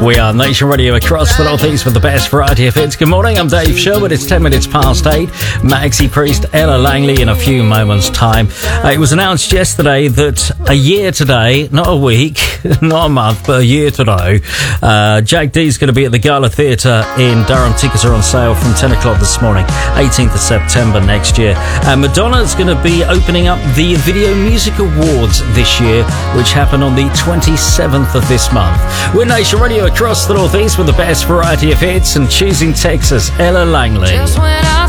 We are Nation Radio across the Northeast with the best variety of hits. Good morning, I'm Dave Sherwood. It's 10 minutes past 8. Maxi Priest, Ella Langley in a few moments' time. It was announced yesterday that a year today, not a week, not a month, but a year today, Jack D's going to be at the Gala Theatre in Durham. Tickets are on sale from 10 o'clock this morning, 18th of September next year. And Madonna's going to be opening up the Video Music Awards this year, which happen on the 27th of this month. We're Nation Radio across the Northeast with the best variety of hits, and choosing Texas, Ella Langley. Just when I